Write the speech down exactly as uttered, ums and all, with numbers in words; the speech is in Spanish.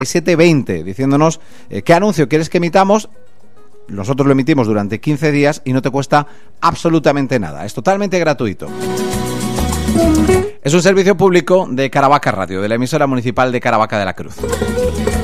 siete veinte, diciéndonos eh, qué anuncio quieres que emitamos. Nosotros lo emitimos durante quince días y no te cuesta absolutamente nada. Es totalmente gratuito. Es un servicio público de Caravaca Radio, de la emisora municipal de Caravaca de la Cruz.